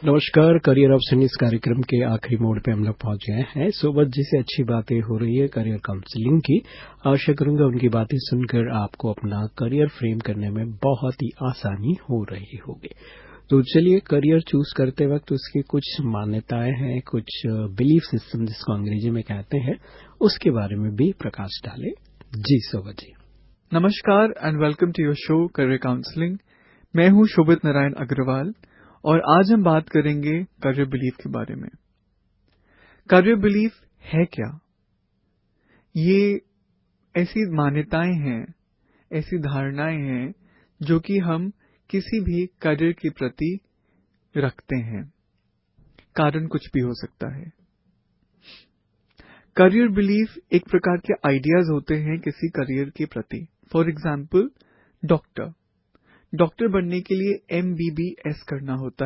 नमस्कार, career option इस कार्यक्रम के आखिरी मोड़ पे हम लोग पहुंच गए हैं। सुबह जिसे अच्छी बातें हो रही है करियर काउंसलिंग की, आशा करूंगा उनकी बातें सुनकर आपको अपना करियर फ्रेम करने में बहुत ही आसानी हो रही होगी। तो चलिए, करियर चूज करते वक्त उसकी कुछ मान्यताएं हैं, कुछ बिलीफ सिस्टम जिसको अंग्रेजी में कहते हैं, उसके बारे में भी प्रकाश डाले। जी सोबा जी। नमस्कार and welcome to your show career counselling. मैं हूं शोभित नारायण अग्रवाल और आज हम बात करेंगे करियर बिलीफ के बारे में। करियर बिलीफ है क्या? ये ऐसी मान्यताएं हैं, ऐसी धारणाएं हैं जो कि हम किसी भी करियर के प्रति रखते हैं। कारण कुछ भी हो सकता है। करियर बिलीफ एक प्रकार के आइडियाज होते हैं किसी करियर के प्रति। फॉर एग्जाम्पल, डॉक्टर बनने के लिए MBBS करना होता